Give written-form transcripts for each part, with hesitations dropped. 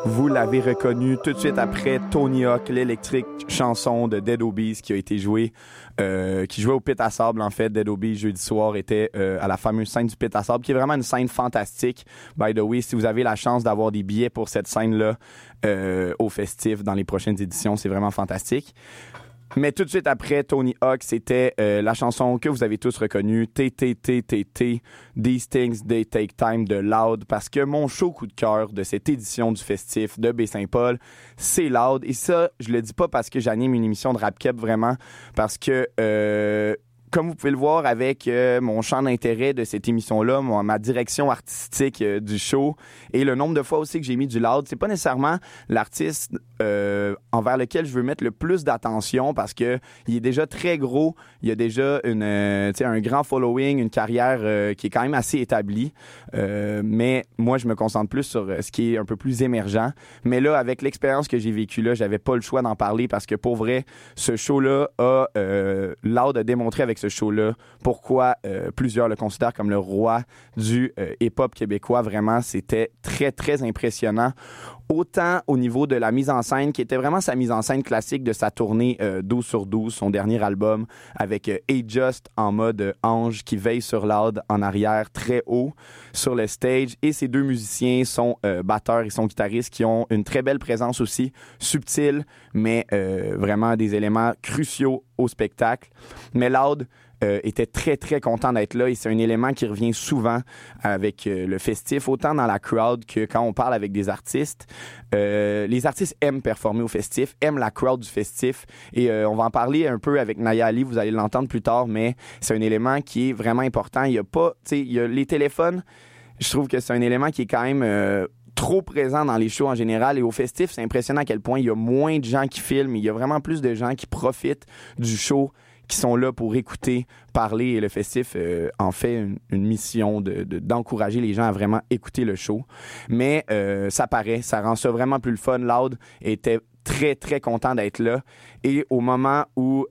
Vous l'avez reconnu tout de suite après Tony Hawk, l'électrique chanson de Dead Obies qui a été jouée, qui jouait au Pit à Sable. En fait, Dead Obies, jeudi soir, était à la fameuse scène du Pit à Sable, qui est vraiment une scène fantastique. By the way, si vous avez la chance d'avoir des billets pour cette scène-là au festif dans les prochaines éditions, c'est vraiment fantastique. Mais tout de suite après Tony Hawk, c'était la chanson que vous avez tous reconnue, TTTTT, These Things They Take Time de Loud, parce que mon show coup de cœur de cette édition du festif de Baie-Saint-Paul, c'est Loud. Et ça, je le dis pas parce que j'anime une émission de rap-keb, vraiment, parce que comme vous pouvez le voir avec mon champ d'intérêt de cette émission-là, ma direction artistique du show et le nombre de fois aussi que j'ai mis du Loud, c'est pas nécessairement l'artiste envers lequel je veux mettre le plus d'attention parce que il est déjà très gros, il a déjà un grand following, une carrière qui est quand même assez établie. Mais moi, je me concentre plus sur ce qui est un peu plus émergent. Mais là, avec l'expérience que j'ai vécue là, j'avais pas le choix d'en parler parce que pour vrai, ce show-là a Loud a démontré avec ce show-là pourquoi plusieurs le considèrent comme le roi du hip-hop québécois. Vraiment, c'était très, très impressionnant. Autant au niveau de la mise en scène, qui était vraiment sa mise en scène classique de sa tournée 12 sur 12, son dernier album, avec A-Just en mode ange qui veille sur Loud en arrière, très haut sur le stage. Et ces deux musiciens sont batteurs et sont guitaristes qui ont une très belle présence aussi, subtile, mais vraiment des éléments cruciaux au spectacle. Mais Loud était très, très content d'être là et c'est un élément qui revient souvent avec le festif, autant dans la crowd que quand on parle avec des artistes. Les artistes aiment performer au festif, aiment la crowd du festif et on va en parler un peu avec Naya Ali, vous allez l'entendre plus tard, mais c'est un élément qui est vraiment important. Il y a pas, tu sais, il y a les téléphones, je trouve que c'est un élément qui est quand même trop présent dans les shows en général et au festif, c'est impressionnant à quel point il y a moins de gens qui filment, il y a vraiment plus de gens qui profitent du show, qui sont là pour écouter, parler, et le festif en fait une mission d'encourager les gens à vraiment écouter le show. Mais ça paraît, ça rend ça vraiment plus le fun. Loud était très, très content d'être là. Et au moment où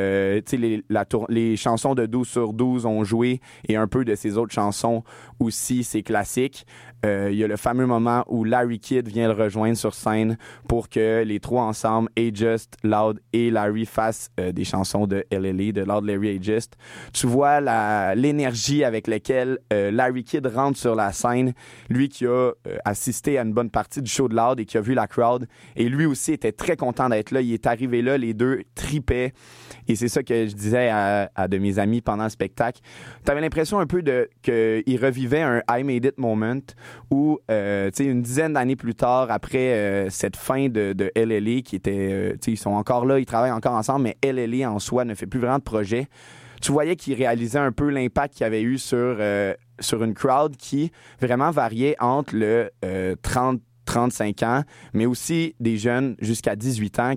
les chansons de 12 sur 12 ont joué et un peu de ses autres chansons aussi, c'est classique, il y a le fameux moment où Larry Kidd vient le rejoindre sur scène pour que les trois ensemble, A-Just, Loud et Larry, fassent des chansons de LLA, de Loud, Larry, A-Just. Tu vois l'énergie avec laquelle Larry Kidd rentre sur la scène, lui qui a assisté à une bonne partie du show de Loud et qui a vu la crowd, et lui aussi était très content d'être là. Il est arrivé là, les deux tripaient. Et c'est ça que je disais à de mes amis pendant le spectacle. T'avais l'impression un peu qu'il revivait un I Made It moment où, une dizaine d'années plus tard, après cette fin de LLA, qui était, ils sont encore là, ils travaillent encore ensemble, mais LLA en soi ne fait plus vraiment de projet. Tu voyais qu'il réalisait un peu l'impact qu'il avait eu sur une crowd qui vraiment variait entre le 30-35 ans, mais aussi des jeunes jusqu'à 18 ans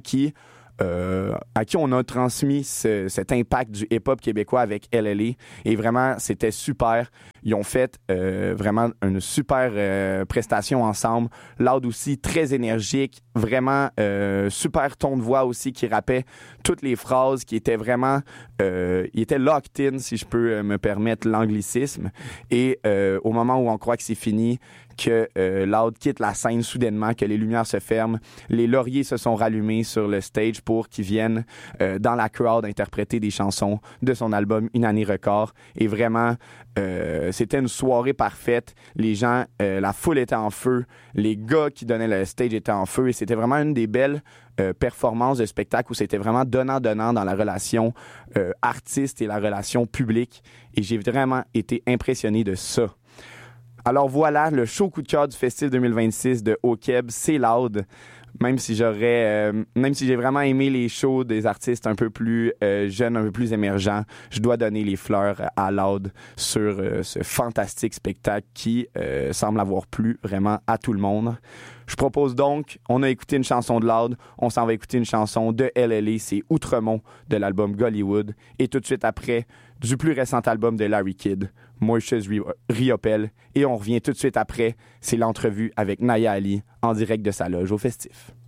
à qui on a transmis cet impact du hip-hop québécois avec LLA. Et vraiment, c'était super. Ils ont fait vraiment une super prestation ensemble. Loud aussi, très énergique. Vraiment, super ton de voix aussi qui rappait toutes les phrases, qui étaient vraiment... il était locked in, si je peux me permettre l'anglicisme. Et au moment où on croit que c'est fini, que Loud quitte la scène soudainement, que les lumières se ferment, les lauriers se sont rallumés sur le stage pour qu'ils viennent dans la crowd interpréter des chansons de son album Une année record. Et vraiment, c'était une soirée parfaite. Les gens, la foule était en feu. Les gars qui donnaient le stage étaient en feu. Et c'était vraiment une des belles performances de spectacle où c'était vraiment donnant-donnant dans la relation artiste et la relation publique. Et j'ai vraiment été impressionné de ça. Alors voilà, le show coup de cœur du Festif 2026 de Au-Québec, c'est Loud. Même si j'ai vraiment aimé les shows des artistes un peu plus jeunes, un peu plus émergents, je dois donner les fleurs à Loud sur ce fantastique spectacle qui semble avoir plu vraiment à tout le monde. Je propose donc, on a écouté une chanson de Loud, on s'en va écouter une chanson de LLA, c'est Outremont de l'album Gollywood, et tout de suite après, du plus récent album de Larry Kidd, Moishes Riopelle, et on revient tout de suite après, c'est l'entrevue avec Naya Ali en direct de sa loge au Festif.